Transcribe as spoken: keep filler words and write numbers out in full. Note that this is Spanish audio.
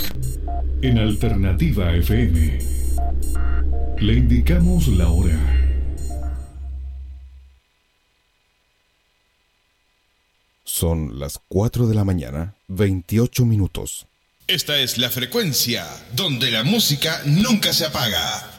En Alternativa F M. Le indicamos la hora. Son las cuatro de la mañana, veintiocho minutos. Esta es la frecuencia donde la música nunca se apaga.